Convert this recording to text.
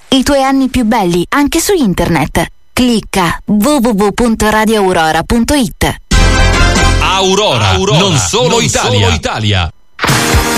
I tuoi anni più belli anche su internet. Clicca www.radioaurora.it. Aurora, non solo Italia.